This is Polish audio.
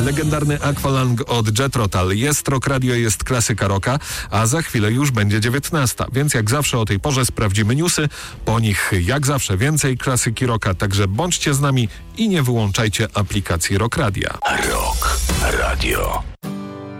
Legendarny Aqualung od Jethro Tull. Jest Rock Radio, jest klasyka rocka, a za chwilę już będzie 19. Więc jak zawsze o tej porze sprawdzimy newsy. Po nich jak zawsze więcej klasyki rocka, także bądźcie z nami i nie wyłączajcie aplikacji Rock Radia. Rock Radio.